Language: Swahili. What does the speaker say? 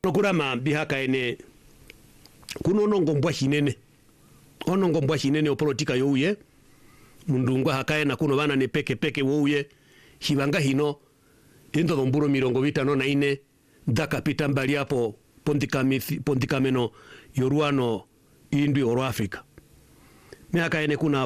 Kurama bihaka ene kuno nongombwa hinene onongombwa hinene opolitika youye mundungwa hakaye na kuno bana ne peke wouye hibanga hino endo domburo 54 ndaka pita mbali hapo pondikameno yoruano indwi oro Afrika mihaka ene kuna